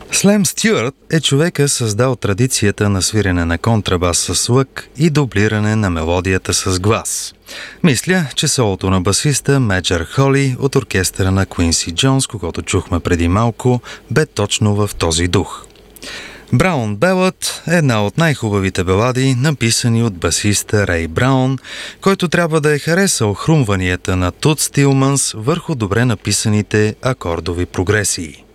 Слем Стюарт е човека създал традицията на свирене на контрабас с лък и дублиране на мелодията с глас. Мисля, че солото на басиста Меджър Холи от оркестъра на Куинси Джонс, когото чухме преди малко, бе точно в този дух. Браун Белът е една от най-хубавите балади, написани от басиста Рей Браун, който трябва да е харесал хрумванията на Тут Стилманс върху добре написаните акордови прогресии.